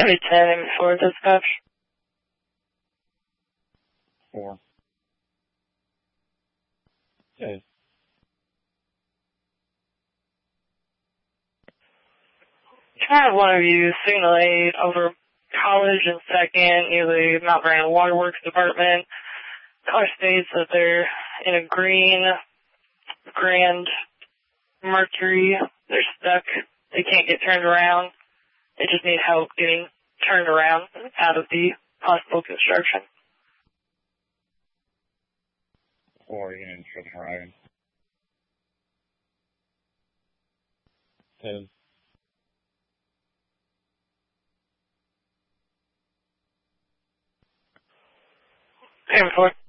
Maybe 10 and 4 dispatch. 4. Okay. Can I have one of you signal aid over College and 2nd near the Mount Vernon Waterworks Department? Car states that they're in a green Grand Mercury. They're stuck. They can't get turned around. They just need help getting turned around out of the possible construction. 4 units for the horizon. 10. 10 4.